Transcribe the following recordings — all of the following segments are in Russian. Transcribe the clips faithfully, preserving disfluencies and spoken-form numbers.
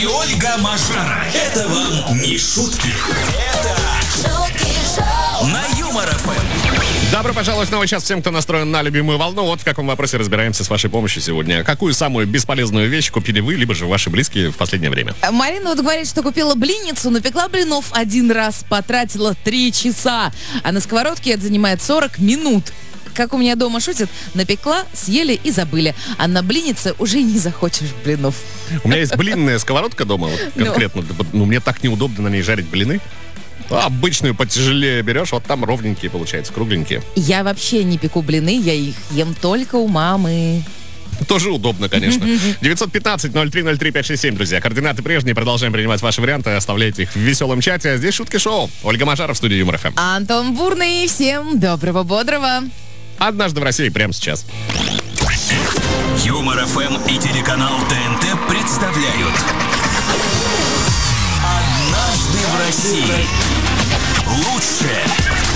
и Ольга Мажара. Это вам не шутки. Это шутки шоу на Юмор эф эм. Добро пожаловать в новый час всем, кто настроен на любимую волну. Вот в каком вопросе разбираемся с вашей помощью сегодня. Какую самую бесполезную вещь купили вы, либо же ваши близкие в последнее время? Марина вот говорит, что купила блинницу, напекла блинов один раз, потратила три часа. А на сковородке это занимает сорок минут. Как у меня дома шутят, напекла, съели и забыли. А на блиннице уже не захочешь блинов. У меня есть блинная сковородка дома, вот, конкретно. Ну, мне так неудобно на ней жарить блины. Обычную потяжелее берешь, вот там ровненькие получаются, кругленькие. Я вообще не пеку блины, я их ем только у мамы. Тоже удобно, конечно. девятьсот пятнадцать ноль три ноль три пять шесть семь, друзья. Координаты прежние. Продолжаем принимать ваши варианты. Оставляйте их в веселом чате. А здесь шутки шоу. Ольга Мажара в студии Юмор эф эм. Антон Бурный. Всем доброго, бодрого. Однажды в России прямо сейчас. Юмор эф эм и телеканал тэ эн тэ представляют «Однажды в России». Лучшее.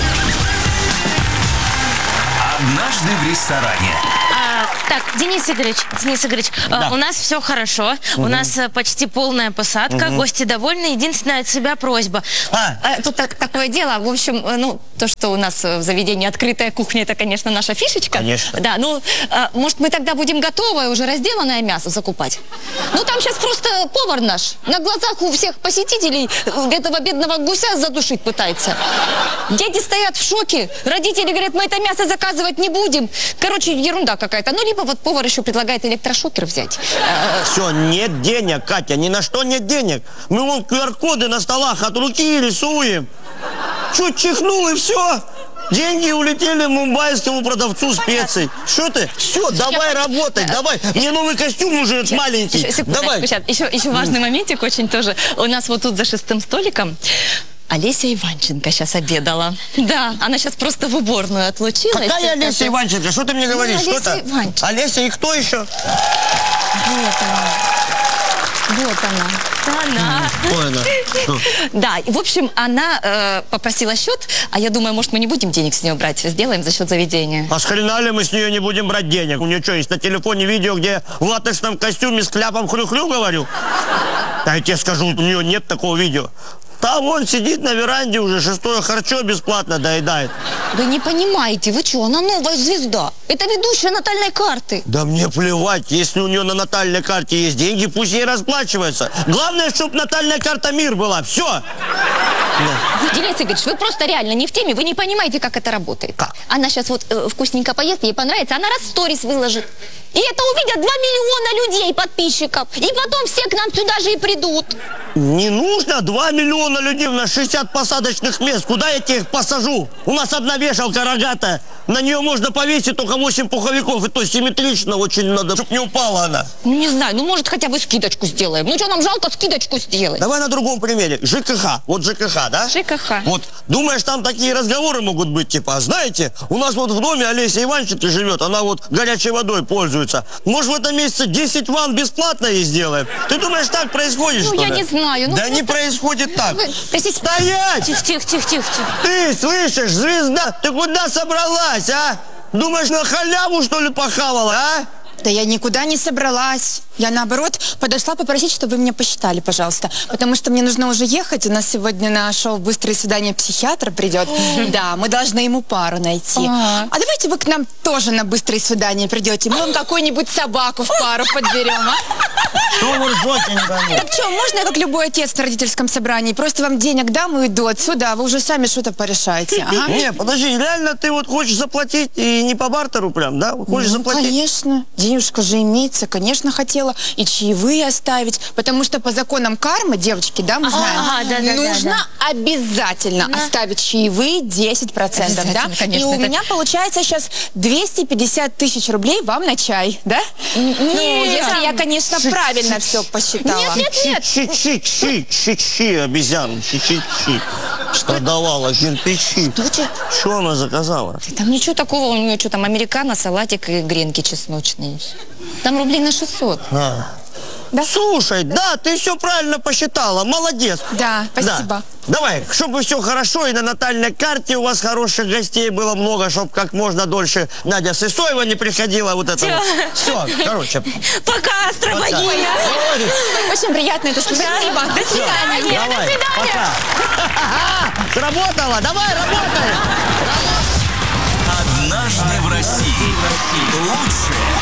«Однажды в ресторане». А, так, Денис Игоревич, Денис Игоревич, да. а, у нас все хорошо, угу. у нас а, почти полная посадка, угу. гости довольны. Единственная от себя просьба. А. А, тут так, такое дело, в общем, ну, то, что у нас в заведении открытая кухня, это, конечно, наша фишечка. Конечно. Да, ну, а, может, мы тогда будем готовое, уже разделанное мясо закупать? Ну, там сейчас просто повар наш на глазах у всех посетителей этого бедного гуся задушить пытается. Дети стоят в шоке, родители говорят, мы это мясо заказывать не будем. Короче, ерунда какая-то. Ну, либо вот повар еще предлагает электрошокер взять. Все, нет денег, Катя, ни на что нет денег. Мы вон ку ар коды на столах от руки рисуем. Чуть чихнул и все. Деньги улетели мумбайскому продавцу специй. Что ты? Все, давай работать, давай. Мне новый костюм нужен, маленький. Еще, секунду, давай. Еще, еще важный моментик очень тоже. У нас вот тут за шестым столиком Олеся Иванченко сейчас обедала. Да, она сейчас просто в уборную отлучилась. Какая Олеся это... Иванченко? Что ты мне говоришь? Ну, Олеся Иванченко. Олеся и кто еще? Вот она. Вот она. Она. Ой, она. Да, и в общем, она э, попросила счет, а я думаю, может, мы не будем денег с нее брать, сделаем за счет заведения. А с хрена ли мы с нее не будем брать денег? У нее что, есть на телефоне видео, где в латексном костюме с кляпом хрю-хрю говорю? Да я тебе скажу, у нее нет такого видео. Там он сидит на веранде уже, шестое харчо бесплатно доедает. Вы не понимаете, вы что, она новая звезда. Это ведущая натальной карты. Да мне плевать, если у нее на натальной карте есть деньги, пусть ей расплачивается. Главное, чтобы натальная карта МИР была. Все. Да. Денис Игоревич, вы просто реально не в теме, вы не понимаете, как это работает. Как? Она сейчас вот э, вкусненько поест, ей понравится, она раз в сторис выложит. И это увидят два миллиона людей, подписчиков. И потом все к нам сюда же и придут. Не нужно два миллиона людей, у нас шестьдесят посадочных мест. Куда я их посажу? У нас одна вешалка рогатая. На нее можно повесить только восемь пуховиков. И то симметрично очень надо, чтобы не упала она. Ну не знаю, ну может хотя бы скидочку сделаем. Ну что, нам жалко скидочку сделать. Давай на другом примере. ЖКХ. Вот ЖКХ, да? ЖКХ. Вот, думаешь, там такие разговоры могут быть, типа, знаете, у нас вот в доме Олеся Иванченко живет, она вот горячей водой пользуется. Может, в этом месяце десять ванн бесплатно ей сделаем? Ты думаешь, так происходит, ну, что я ли? не знаю. Ну, да просто... не происходит так. Вы... Стоять! Тихо, тихо, тихо, тихо. Ты слышишь, звезда, ты куда собралась, а? Думаешь, на халяву, что ли, похавала, а? Да я никуда не собралась. Я, наоборот, подошла попросить, чтобы вы меня посчитали, пожалуйста. Потому что мне нужно уже ехать. У нас сегодня на шоу «Быстрое свидание» психиатр придет. Да, мы должны ему пару найти. А давайте вы к нам тоже на «Быстрое свидание» придете. Мы вам какую-нибудь собаку в пару подберем, а? Что вы ржете, не пойму? Так что, можно я, как любой отец на родительском собрании, просто вам денег дам и уйду отсюда, а вы уже сами что-то порешаете, ага? Не, подожди, реально ты вот хочешь заплатить и не по бартеру прям, да? Хочешь ну, заплатить? Конечно. Денежка же имеется, конечно, хотела и чаевые оставить, потому что по законам кармы, девочки, да, мы знаем, ага, да, да, нужно да, да. обязательно да. оставить чаевые десять процентов, да? Конечно, и у это... меня получается сейчас двести пятьдесят тысяч рублей вам на чай, да? Нет, ну, если я, конечно, правильно все посчитала. Нет, нет, нет. Чи-чи-чи-чи-чи, обезьян, чи-чи-чи. Что давала кирпичи. Что она заказала? Там ничего такого, у нее что там, американо, салатик и гренки чесночные. Там рублей на шестьсот. А. Да? Слушай, да, ты все правильно посчитала. Молодец. Да, спасибо. Да. Давай, чтобы все хорошо, и на натальной карте у вас хороших гостей было много, чтобы как можно дольше Надя Сысоева не приходила. Вот это вот. Все, короче. Пока, астробогиня. Молодец. Очень приятно это слышать. Спасибо. До свидания. Давай, пока. Сработало, давай, работай. Однажды в России. Лучшее